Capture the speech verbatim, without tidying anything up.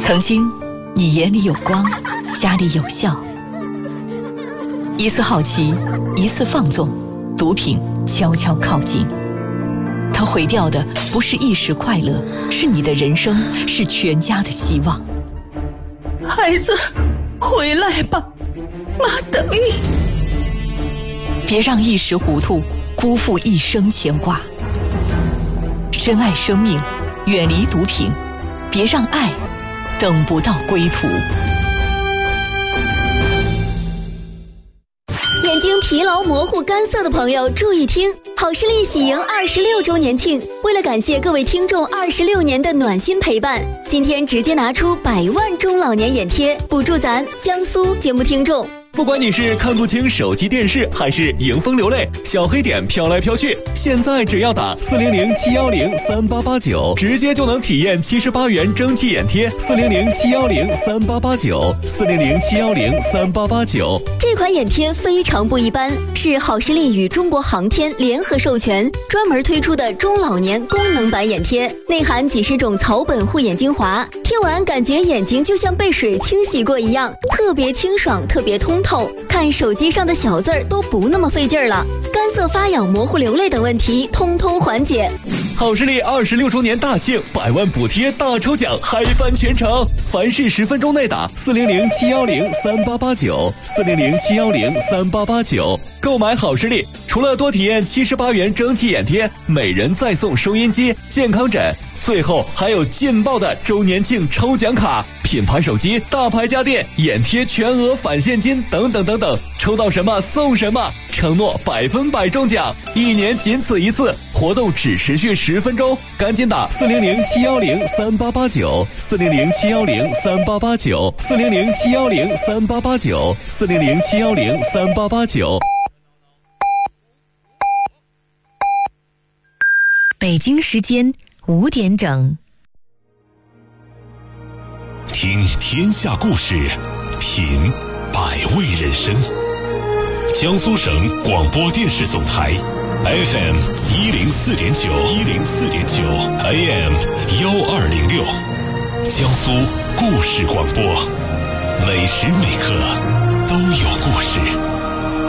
曾经，你眼里有光，家里有笑。一次好奇，一次放纵，毒品悄悄靠近。它毁掉的不是一时快乐，是你的人生，是全家的希望。 孩子，回来吧，妈等你。 别让一时糊涂辜负一生牵挂。珍爱生命，远离毒品，别让爱等不到归途。 眼睛疲劳、模糊、干涩的朋友注意听，好视力喜迎二十六周年庆，为了感谢各位听众二十六年的暖心陪伴，今天直接拿出百万中老年眼贴，补助咱江苏节目听众。 不管你是看不清手机电视，还是迎风流泪，小黑点飘来飘去，现在只要打四零零七幺零三八八九，直接就能体验七十八元蒸汽眼贴。四零零七幺零三八八九，四零零七幺零三八八九。 这款眼贴非常不一般，是好视力与中国航天联合授权，专门推出的中老年功能版眼贴，内含几十种草本护眼精华，贴完感觉眼睛就像被水清洗过一样，特别清爽，特别通透，看手机上的小字儿都不那么费劲儿了，干涩发痒、模糊流泪等问题通通缓解。 好视力二十六周年大庆，百万补贴大抽奖，嗨翻全城！凡是十分钟内打四零零七幺零三八八九，四零零七幺零三八八九，购买好视力，除了多体验七十八元蒸汽眼贴，每人再送收音机、健康枕，最后还有劲爆的周年庆抽奖卡、品牌手机、大牌家电、眼贴全额返现金等等等等，抽到什么送什么，承诺百分百中奖，一年仅此一次，活动只持续十分钟，赶紧打四零零七幺零三八八九，四零零七幺零三八八九，四零零七幺零三八八九，四零零七幺零三八八九。 北京时间五点整， 听天下故事，品百味人生。江苏省广播电视总台 F M 一零四点九，一零四点九 A M 幺二零六，江苏故事广播，每时每刻都有故事。